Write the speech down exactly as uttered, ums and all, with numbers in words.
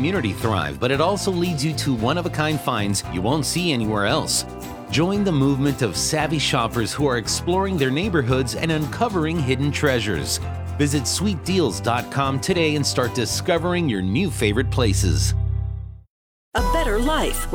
community thrive, but it also leads you to one-of-a-kind finds you won't see anywhere else. Join the movement of savvy shoppers who are exploring their neighborhoods and uncovering hidden treasures. Visit sweet deals dot com today and start discovering your new favorite places. A better life.